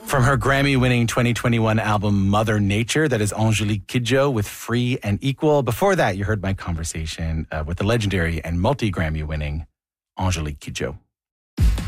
From her Grammy-winning 2021 album Mother Nature, that is Angélique Kidjo with Free and Equal. Before that, you heard my conversation with the legendary and multi-Grammy-winning Angélique Kidjo.